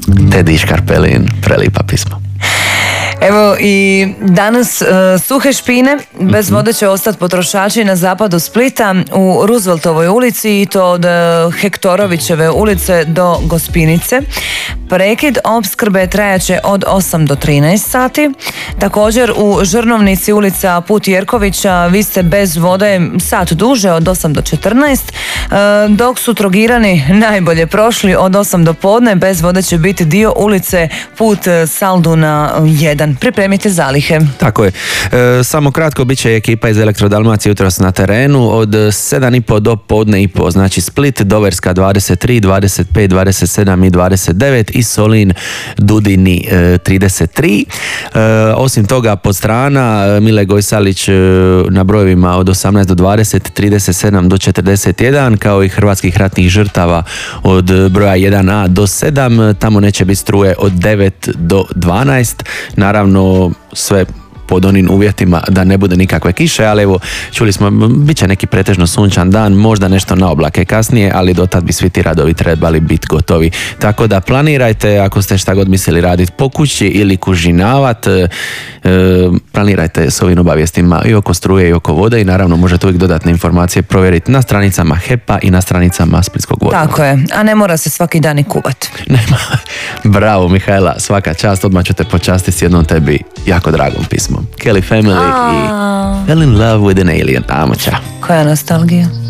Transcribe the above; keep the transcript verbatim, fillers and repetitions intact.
Tedi Škarpelin, prelipa pismo. Evo i danas uh, suhe špine bez vode će ostati potrošači na zapadu Splita u Rooseveltovoj ulici i to od uh, Hektorovićeve ulice do Gospinice. Prekid opskrbe trajaće od osam do trinaest sati. Također u Žrnovnici ulica Put Jerkovića vi ste bez vode sat duže od osam do četrnaest, uh, dok su Trogirani najbolje prošli od osam do podne. Bez vode će biti dio ulice Put Salduna jedan. Pripremite zalihe. Tako je. E, samo kratko, bit će ekipa iz Elektrodalmacije jutros na terenu od sedam i po do podne i po. Znači Split, Doverska dvadeset tri, dvadeset pet, dvadeset sedam i dvadeset devet i Solin, Dudini e, trideset tri. E, osim toga Podstrana, Mile Gojsalić e, na brojevima od osamnaest do dvadeset, trideset sedam do četrdeset jedan, kao i hrvatskih ratnih žrtava od broja jedan a do sedam. Tamo neće biti struje od devet do dvanaest. Naravno, sve pod onim uvjetima da ne bude nikakve kiše, ali evo, čuli smo, bit će neki pretežno sunčan dan, možda nešto na oblake kasnije, ali do tad bi svi ti radovi trebali biti gotovi. Tako da planirajte, ako ste šta god mislili raditi po kući ili kužinavat, e, planirajte s ovim obavijestima i oko struje i oko vode i naravno možete uvijek dodatne informacije provjeriti na stranicama H E P-a i na stranicama Splitskog vodovoda. Tako je, a ne mora se svaki dan i kuvat. Nema. Bravo, Mihajla, svaka čast, odmah ću te počastiti s jednom tebi jako dragom pismom. Kelly Family i Fell in Love with an Alien. Amo, čao. Koja nostalgija.